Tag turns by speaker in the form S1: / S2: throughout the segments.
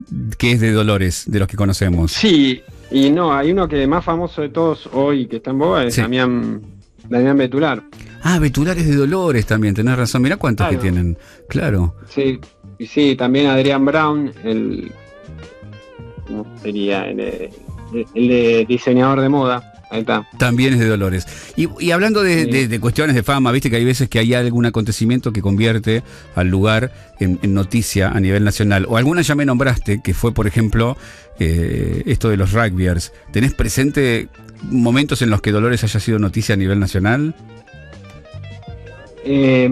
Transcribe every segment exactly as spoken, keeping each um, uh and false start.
S1: que es de Dolores, de los que conocemos.
S2: Sí, y no, hay uno que es más famoso de todos hoy, que está en boga, es
S1: Sí.
S2: Damián, Damián Betular.
S1: Ah, Betular es de Dolores también, tenés razón. Mirá cuántos
S2: Claro.
S1: que tienen. Claro.
S2: Sí, y sí, también Adrián Brown, el, ¿cómo sería? El, de- el de diseñador de moda. Ahí está.
S1: También es de Dolores. Y, y hablando de,
S2: Sí.
S1: de- de cuestiones de fama, viste que hay veces que hay algún acontecimiento que convierte al lugar en, en noticia a nivel nacional. O alguna ya me nombraste, que fue, por ejemplo, eh, esto de los rugbyers. ¿Tenés presente momentos en los que Dolores haya sido noticia a nivel nacional?
S2: Eh,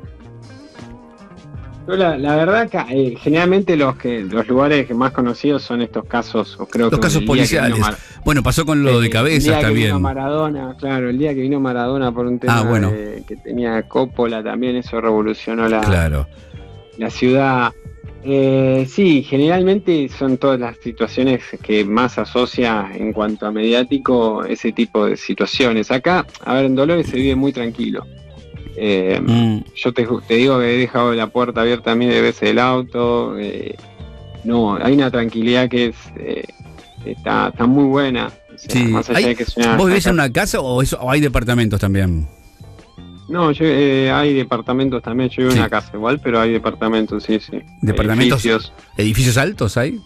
S2: yo la, la verdad que eh, generalmente los que los lugares que más conocidos son estos casos, o creo
S1: Los
S2: que
S1: casos
S2: el día que vino
S1: policiales.
S2: Mar-
S1: Bueno, pasó con lo
S2: eh,
S1: de
S2: el
S1: Cabezas
S2: día que vino
S1: también.
S2: Maradona, claro, el día que vino Maradona por un tema
S1: Ah, bueno.
S2: de- que tenía Coppola también, eso revolucionó la,
S1: Claro.
S2: la ciudad. Eh, sí, generalmente son todas las situaciones que más asocia en cuanto a mediático ese tipo de situaciones. Acá, a ver, en Dolores se vive muy tranquilo. Eh,
S1: Mm.
S2: yo te, te digo que he dejado la puerta abierta a mí de veces del auto. eh, no, hay una tranquilidad que es eh, está, está muy buena. O sea,
S1: Sí.
S2: más allá
S1: Hay-
S2: de que es una-
S1: ¿Vos vivís en una casa o, eso, o hay departamentos también?
S2: No, yo, eh, hay departamentos también. Yo vivo
S1: Sí.
S2: en una casa igual, pero hay departamentos, sí, sí.
S1: ¿Departamentos?
S2: Edificios.
S1: ¿Edificios altos hay?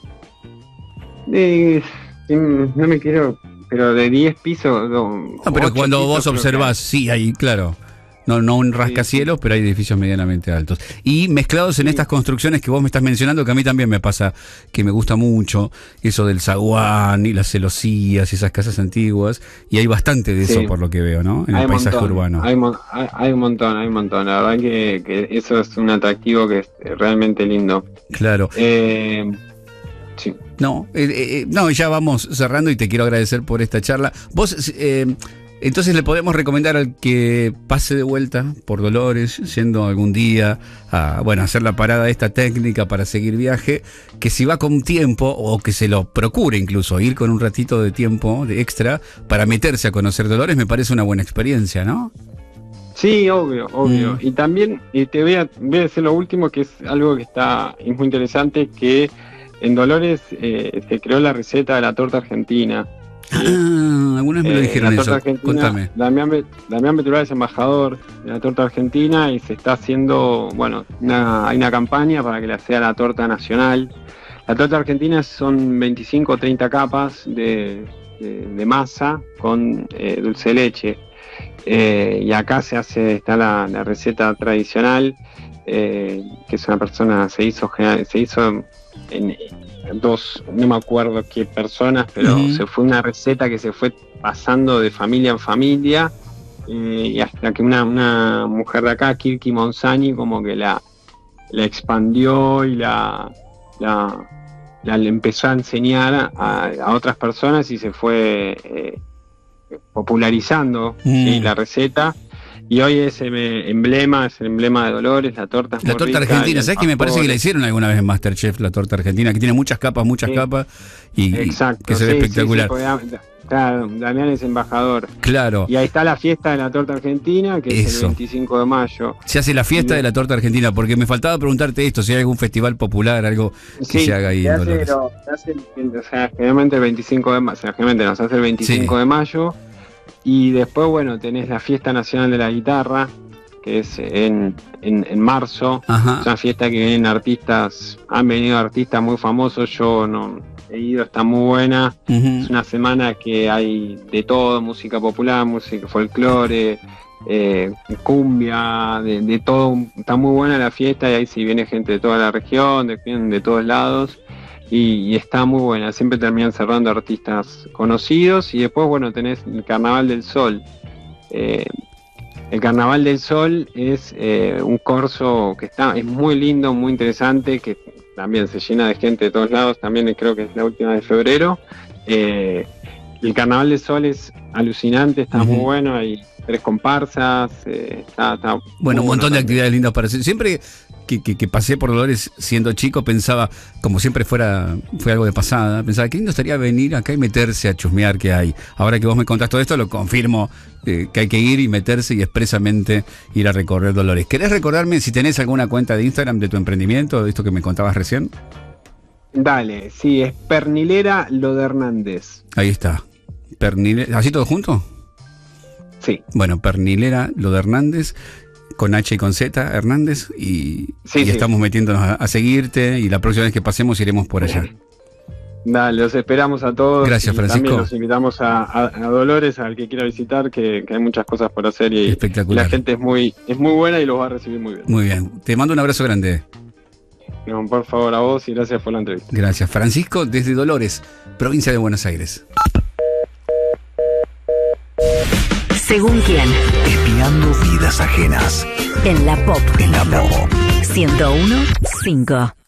S2: Eh, sí, no me quiero, pero de diez pisos. No,
S1: No, pero
S2: ocho
S1: cuando
S2: pisos
S1: vos
S2: creo que
S1: observás, sí, hay, claro. No, no un rascacielos, pero hay edificios medianamente altos. Y mezclados en
S2: Sí.
S1: estas construcciones que vos me estás mencionando, que a mí también me pasa, que me gusta mucho, eso del zaguán y las celosías y esas casas antiguas, y hay bastante de eso
S2: Sí.
S1: por lo que veo, ¿no? En
S2: hay
S1: el
S2: un
S1: paisaje
S2: montón,
S1: urbano.
S2: Hay, mon- hay, hay un montón, hay un montón. La verdad que, que eso es un atractivo que es realmente lindo.
S1: Claro.
S2: Eh, sí.
S1: No, eh, eh, no, ya vamos cerrando y te quiero agradecer por esta charla. Vos, eh, entonces le podemos recomendar al que pase de vuelta por Dolores, yendo algún día a, bueno, hacer la parada esta técnica para seguir viaje, que si va con tiempo o que se lo procure incluso, ir con un ratito de tiempo de extra para meterse a conocer Dolores, me parece una buena experiencia, ¿no?
S2: Sí, obvio, obvio.
S1: Mm.
S2: Y también y te voy a, voy a decir lo último, que es algo que está es muy interesante, que en Dolores eh, se creó la receta de la torta argentina.
S1: Ah, algunas me lo
S2: Eh,
S1: dijeron
S2: la torta
S1: eso.
S2: argentina,
S1: Contame.
S2: Damián, Be- Damián Betular es embajador de la torta argentina y se está haciendo, bueno, una- hay una campaña para que la sea la torta nacional. La torta argentina son veinticinco o treinta capas de, de- de masa con eh, dulce de leche. Eh, y acá se hace, está la, la receta tradicional, eh, que es una persona, se hizo, general- se hizo en, dos, no me acuerdo qué personas, pero
S1: Ujú.
S2: se fue una receta que se fue pasando de familia en familia, eh, y hasta que una, una mujer de acá, Kirky Monzani, como que la, la expandió y la, la, la le empezó a enseñar a, a otras personas y se fue eh, popularizando
S1: Mm.
S2: ¿sí? la receta. Y hoy es el emblema, es el emblema de Dolores, la torta es
S1: La
S2: muy
S1: torta
S2: rica, y
S1: argentina,
S2: el
S1: ¿sabes que me parece que la
S2: pastor.
S1: hicieron alguna vez en Masterchef, la torta argentina, que tiene muchas capas, muchas
S2: Sí.
S1: capas, y, y
S2: Exacto,
S1: que se ve
S2: sí, sí,
S1: espectacular?
S2: sí, porque Dam- claro, Damián es embajador.
S1: Claro,
S2: Y ahí está la fiesta de la torta argentina, que es
S1: Eso.
S2: el veinticinco de mayo.
S1: se hace la fiesta
S2: y-
S1: de la torta argentina, porque me faltaba preguntarte esto, si hay algún festival popular, algo que
S2: Sí,
S1: se haga ahí
S2: se
S1: en
S2: hace,
S1: Dolores.
S2: lo- se hace el- o sea, generalmente el veinticinco de mayo, o sea, generalmente nos hace el veinticinco
S1: Sí.
S2: de mayo. Y después, bueno, tenés la fiesta nacional de la guitarra, que es en, en, en marzo.
S1: Ajá.
S2: Es una fiesta que vienen artistas, han venido artistas muy famosos, yo no he ido, está muy buena.
S1: Ujú.
S2: Es una semana que hay de todo, música popular, música folclore, eh, cumbia, de, de todo. Está muy buena la fiesta y ahí sí viene gente de toda la región, de, vienen de todos lados y, y está muy buena. Siempre terminan cerrando artistas conocidos y después, bueno, tenés el Carnaval del Sol. Eh, el Carnaval del Sol es eh, un corso que está, es muy lindo, muy interesante, que también se llena de gente de todos lados, también creo que es la última de febrero. Eh, el Carnaval del Sol es alucinante, está
S1: Ujú.
S2: muy bueno, hay tres comparsas, eh, está, está
S1: Bueno,
S2: muy
S1: un montón de
S2: también.
S1: actividades lindas para hacer. Siempre que, que, que pasé por Dolores siendo chico pensaba, como siempre fuera fue algo de pasada, pensaba qué lindo estaría venir acá y meterse a chusmear qué hay. Ahora que vos me contás todo esto, lo confirmo, eh, que hay que ir y meterse y expresamente ir a recorrer Dolores. ¿Querés recordarme si tenés alguna cuenta de Instagram de tu emprendimiento, de esto que me contabas recién?
S2: Dale, sí, es Pernilera Lo de Hernández.
S1: Ahí está. Pernilera, ¿así todo junto?
S2: Sí.
S1: Bueno, Pernilera Lo de Hernández, con H y con Z, Hernández, y,
S2: Sí,
S1: y
S2: sí.
S1: estamos metiéndonos a, a seguirte, y la próxima vez que pasemos iremos por allá.
S2: Dale, los esperamos a todos.
S1: Gracias,
S2: y
S1: Francisco.
S2: También los invitamos a, a, a Dolores, al que quiera visitar, que, que hay muchas cosas por hacer y,
S1: Espectacular.
S2: y la gente es muy, es muy buena y los va a recibir muy bien.
S1: Muy bien, te mando un abrazo grande.
S2: No, por favor, a vos y gracias por la entrevista.
S1: Gracias. Francisco, desde Dolores, provincia de Buenos Aires.
S3: Según quién.
S4: Espiando vidas ajenas.
S3: En la Pop.
S4: En la Pop.
S3: ciento uno punto cinco.